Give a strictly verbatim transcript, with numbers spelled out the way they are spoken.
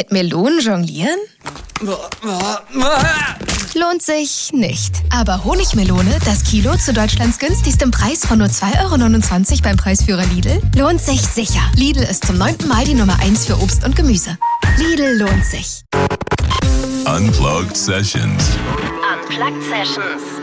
Mit Melonen jonglieren? Lohnt sich nicht. Aber Honigmelone, das Kilo zu Deutschlands günstigstem Preis von nur zwei Euro neunundzwanzig beim Preisführer Lidl, lohnt sich sicher. Lidl ist zum neunten Mal die Nummer eins für Obst und Gemüse. Lidl lohnt sich. Unplugged Sessions. Unplugged Sessions.